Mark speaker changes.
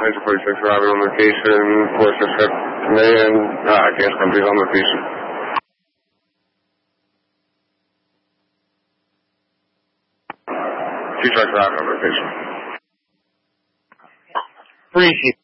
Speaker 1: 946 arriving on location, 466 command, gas companies on location. Two trucks arriving on location.
Speaker 2: Appreciate it.